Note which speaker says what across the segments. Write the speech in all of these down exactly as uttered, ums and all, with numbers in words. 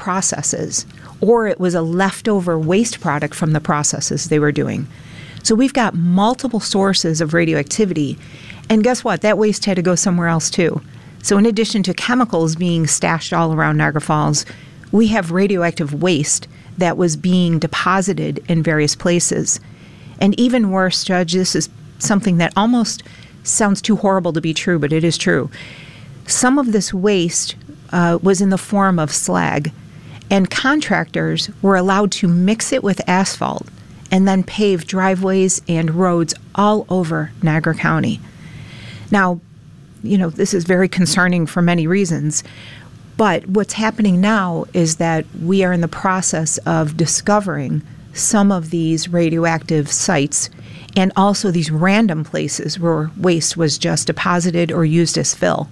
Speaker 1: processes, or it was a leftover waste product from the processes they were doing. So we've got multiple sources of radioactivity. And guess what? That waste had to go somewhere else too. So in addition to chemicals being stashed all around Niagara Falls, we have radioactive waste that was being deposited in various places. And even worse, Judge, this is something that almost sounds too horrible to be true, but it is true. Some of this waste uh, was in the form of slag, and contractors were allowed to mix it with asphalt and then pave driveways and roads all over Niagara County. Now, you know, this is very concerning for many reasons, but what's happening now is that we are in the process of discovering some of these radioactive sites and also these random places where waste was just deposited or used as fill.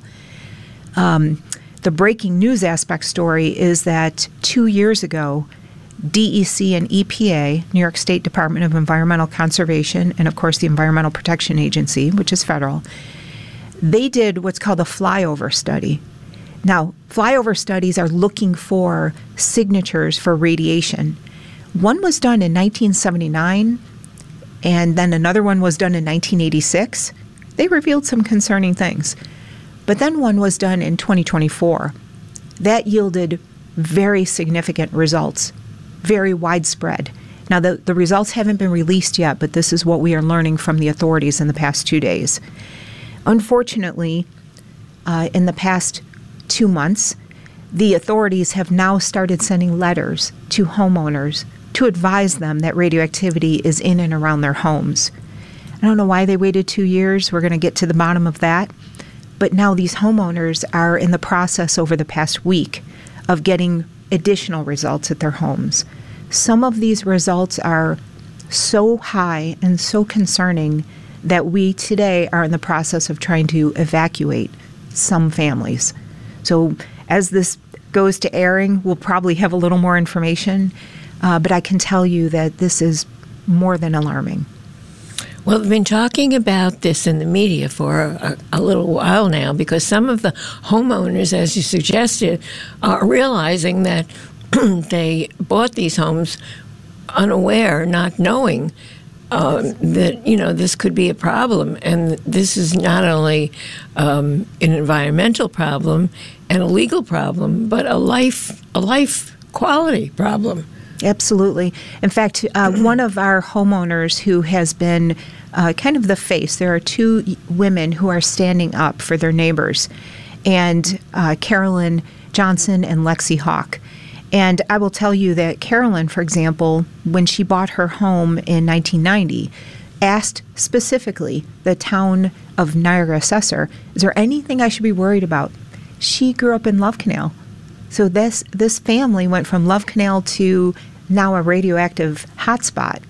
Speaker 1: Um, the breaking news aspect story is that two years ago, D E C and E P A, New York State Department of Environmental Conservation, and of course the Environmental Protection Agency, which is federal, they did what's called a flyover study. Now, flyover studies are looking for signatures for radiation. One was done in nineteen seventy-nine, and then another one was done in nineteen eighty-six. They revealed some concerning things. But then one was done in twenty twenty-four. That yielded very significant results, very widespread. Now, the, the results haven't been released yet, but this is what we are learning from the authorities in the past two days. Unfortunately, uh, in the past two months, the authorities have now started sending letters to homeowners to advise them that radioactivity is in and around their homes. I don't know why they waited two years. We're going to get to the bottom of that. But now these homeowners are in the process over the past week of getting additional results at their homes. Some of these results are so high and so concerning that we today are in the process of trying to evacuate some families. So as this goes to airing, we'll probably have a little more information, uh, but I can tell you that this is more than alarming.
Speaker 2: Well, we've been talking about this in the media for a, a little while now because some of the homeowners, as you suggested, are realizing that they bought these homes unaware, not knowing um, that, you know, this could be a problem. And this is not only um, an environmental problem and a legal problem, but a life, a life quality problem.
Speaker 1: Absolutely. In fact, uh, one of our homeowners who has been uh, kind of the face, there are two women who are standing up for their neighbors, and uh, Carolyn Johnson and Lexi Hawk. And I will tell you that Carolyn, for example, when she bought her home in nineteen ninety, asked specifically the town of Niagara assessor, is there anything I should be worried about? She grew up in Love Canal. So this this family went from Love Canal to now a radioactive hotspot.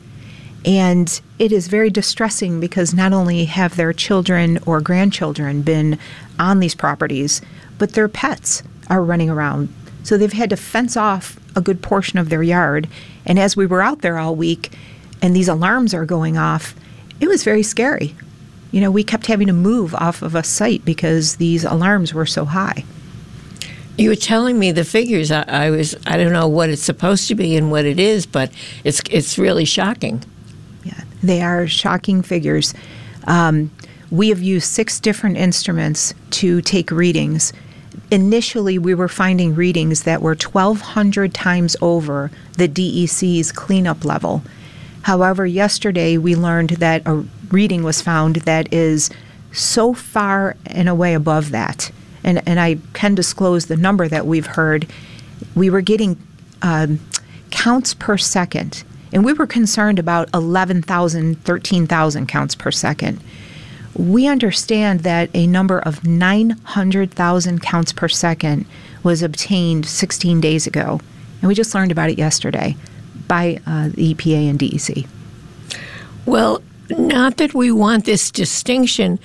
Speaker 1: And it is very distressing because not only have their children or grandchildren been on these properties, but their pets are running around. So they've had to fence off a good portion of their yard. And as we were out there all week and these alarms are going off, it was very scary. You know, we kept having to move off of a site because these alarms were so high.
Speaker 2: You were telling me the figures. I, I was I don't know what it's supposed to be and what it is, but it's it's really shocking.
Speaker 1: Yeah, they are shocking figures. Um, we have used six different instruments to take readings. Initially, we were finding readings that were twelve hundred times over the D E C's cleanup level. However, yesterday we learned that a reading was found that is so far and away above that. And, and I can disclose the number that we've heard. We were getting um, counts per second, and we were concerned about eleven thousand, thirteen thousand counts per second. We understand that a number of nine hundred thousand counts per second was obtained sixteen days ago, and we just learned about it yesterday by uh, the E P A and D E C.
Speaker 2: Well, not that we want this distinction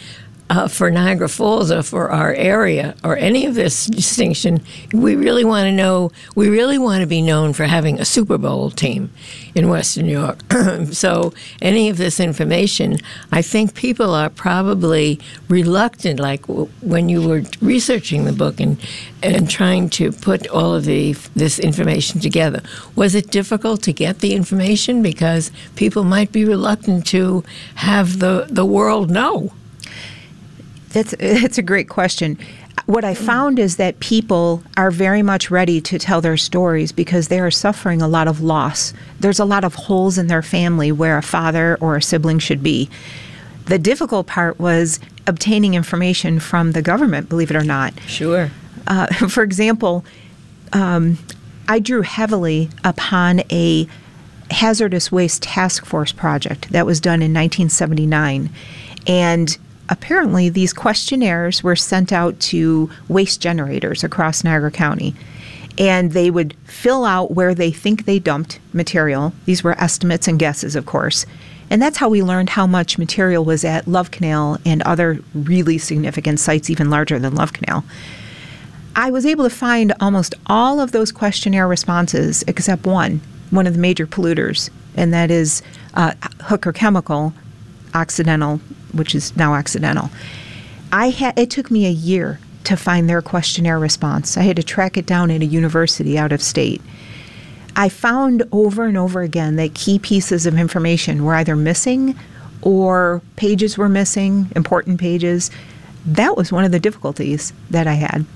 Speaker 2: uh, for Niagara Falls or for our area or any of this distinction. We really want to know, we really want to be known for having a Super Bowl team in Western New York. So any of this information, I think people are probably reluctant, like w- when you were researching the book and, and trying to put all of the this information together. Was it difficult to get the information because people might be reluctant to have the, the world know?
Speaker 1: That's, that's a great question. What I found is that people are very much ready to tell their stories because they are suffering a lot of loss. There's a lot of holes in their family where a father or a sibling should be. The difficult part was obtaining information from the government, believe it or not.
Speaker 2: Sure.
Speaker 1: Uh, for example, um, I drew heavily upon a hazardous waste task force project that was done in nineteen seventy-nine. And apparently, these questionnaires were sent out to waste generators across Niagara County, and they would fill out where they think they dumped material. These were estimates and guesses, of course. And that's how we learned how much material was at Love Canal and other really significant sites, even larger than Love Canal. I was able to find almost all of those questionnaire responses except one, one of the major polluters, and that is uh, Hooker Chemical, Occidental, which is now Accidental. I had it took me a year to find their questionnaire response. I had to track it down at a university out of state. I found over and over again that key pieces of information were either missing or pages were missing, important pages. That was one of the difficulties that I had.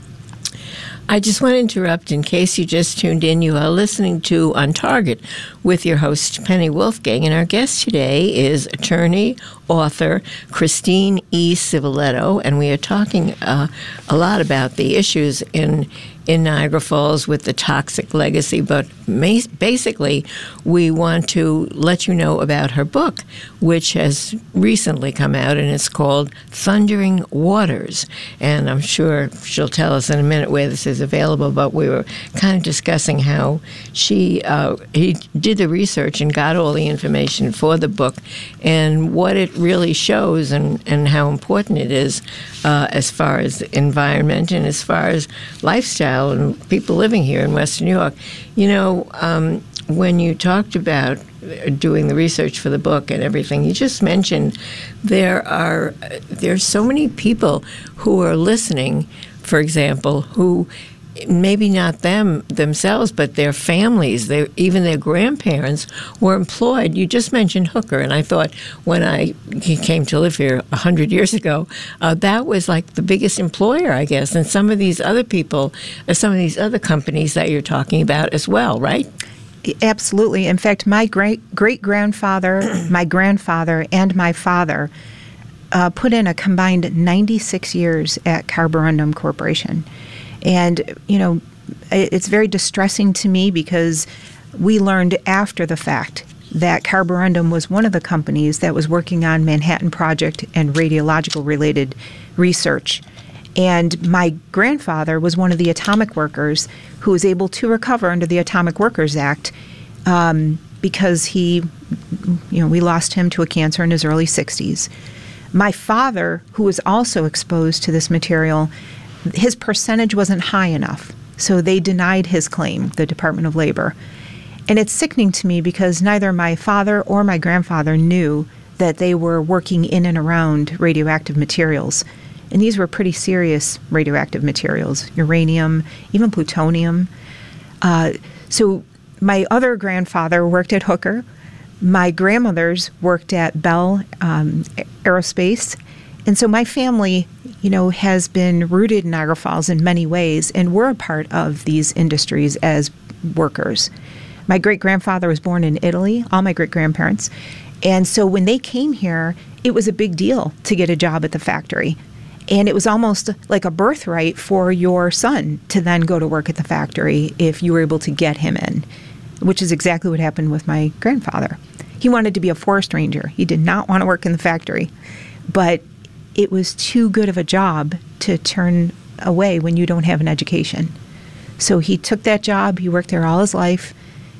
Speaker 2: I just want to interrupt in case you just tuned in. You are listening to On Target with your host, Penny Wolfgang, and our guest today is attorney, author Christine E. Civiletto, and we are talking uh, a lot about the issues in in Niagara Falls with the toxic legacy, but basically we want to let you know about her book, which has recently come out, and it's called Thundering Waters. And I'm sure she'll tell us in a minute where this is available, but we were kind of discussing how she uh, he did the research and got all the information for the book and what it really shows and, and how important it is uh, as far as the environment and as far as lifestyle and people living here in Western New York. You know, um, when you talked about doing the research for the book and everything, you just mentioned there are there's so many people who are listening, for example, who maybe not them themselves, but their families, their, even their grandparents were employed. You just mentioned Hooker, and I thought when I he came to live here a hundred years ago, uh, that was like the biggest employer, I guess, and some of these other people, uh, some of these other companies that you're talking about as well, right?
Speaker 1: Absolutely. In fact, my great great grandfather, my grandfather, and my father uh, put in a combined ninety-six years at Carborundum Corporation. And, you know, it's very distressing to me because we learned after the fact that Carborundum was one of the companies that was working on Manhattan Project and radiological-related research. And my grandfather was one of the atomic workers who was able to recover under the Atomic Workers Act um, because he, you know, we lost him to a cancer in his early sixties. My father, who was also exposed to this material, his percentage wasn't high enough, so they denied his claim, the Department of Labor. And it's sickening to me because neither my father or my grandfather knew that they were working in and around radioactive materials. And these were pretty serious radioactive materials, uranium, even plutonium. Uh, so my other grandfather worked at Hooker. My grandmothers worked at Bell um, Aerospace. And so my family, you know, has been rooted in Niagara Falls in many ways, and we're a part of these industries as workers. My great-grandfather was born in Italy, all my great-grandparents. And so when they came here, it was a big deal to get a job at the factory. And it was almost like a birthright for your son to then go to work at the factory if you were able to get him in, which is exactly what happened with my grandfather. He wanted to be a forest ranger. He did not want to work in the factory. But it was too good of a job to turn away when you don't have an education. So he took that job. He worked there all his life.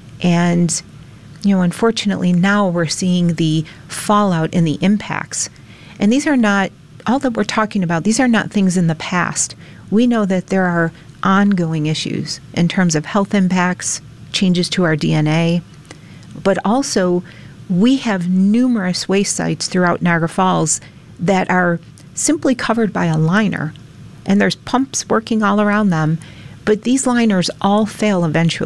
Speaker 1: And, you know, unfortunately, now we're seeing the fallout and the impacts. And these are not all that we're talking about, these are not things in the past. We know that there are ongoing issues in terms of health impacts, changes to our D N A, but also we have numerous waste sites throughout Niagara Falls that are simply covered by a liner, and there's pumps working all around them, but these liners all fail eventually.